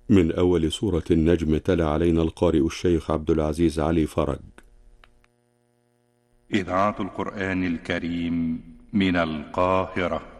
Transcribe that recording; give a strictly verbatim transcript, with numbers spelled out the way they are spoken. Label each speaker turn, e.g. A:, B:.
A: من أول سورة النجم تلا علينا القارئ الشيخ عبد العزيز علي فرج.
B: إذاعة القرآن الكريم من القاهرة.